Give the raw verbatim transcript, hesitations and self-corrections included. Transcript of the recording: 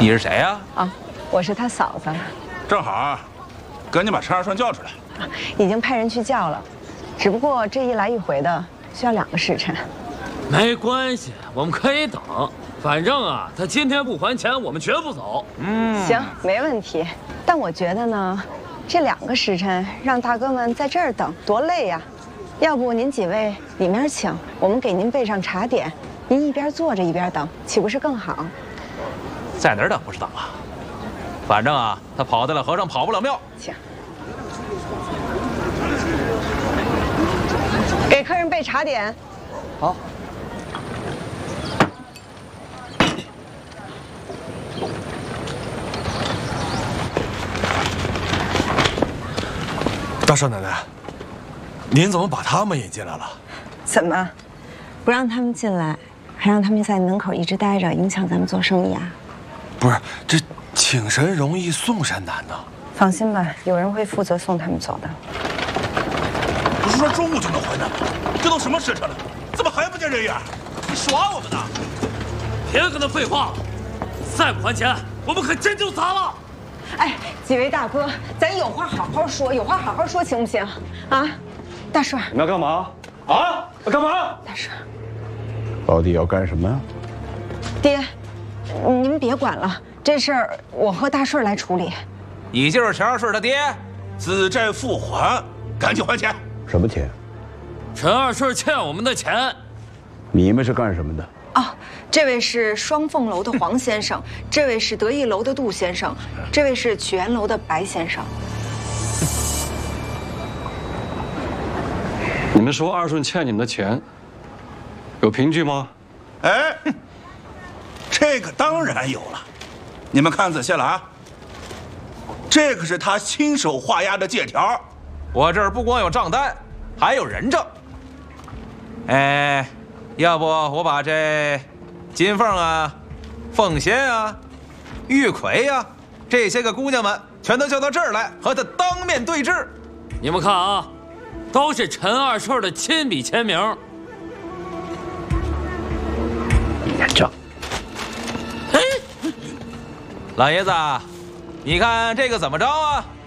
你是谁呀？ 啊，我是他嫂子。 正好啊，赶紧把陈二顺叫出来。 啊，已经派人去叫了，只不过这一来一回的需要两个时辰。 没关系，我们可以等。反正啊，他今天不还钱，我们绝不走。 嗯，行，没问题。但我觉得呢，这两个时辰让大哥们在这儿等，多累呀。要不您几位里面请，我们给您备上茶点，您一边坐着一边等，岂不是更好？ 在哪儿等不是等啊？反正啊，他跑得了和尚跑不了庙。 请。给客人备茶点。 好。 大少奶奶，您怎么把他们引进来了？ 怎么，不让他们进来，还让他们在门口一直待着，影响咱们做生意啊？ 不是，这请神容易送神难呢。 放心吧，有人会负责送他们走的。 不是说中午就能回来吗？这都什么时辰了，怎么还不见人影？你耍我们呢？ 别跟他废话，再不还钱，我们可真就砸了。 哎，几位大哥，咱有话好好说，有话好好说，行不行？啊，大顺， 你们要干嘛？啊，要干嘛？ 大顺， 到底要干什么呀？ 爹，您别管了，这事儿我和大顺来处理。 你就是陈二顺他爹， 资债复还，赶紧还钱。 什么钱？ 陈二顺欠我们的钱。 你们是干什么的？ 哦，这位是双凤楼的黄先生，这位是德意楼的杜先生，这位是曲园楼的白先生。 你们说二顺欠你们的钱，有凭据吗？ 哎，这个当然有了，你们看仔细了啊，这可是他亲手画押的借条。 我这儿不光有账单，还有人证。哎，要不我把这金凤啊、凤仙啊、玉葵呀、啊、这些个姑娘们全都叫到这儿来，和他当面对质。 你们看啊，都是陈二顺的亲笔签名。 验证。 哎，老爷子，你看这个怎么着啊？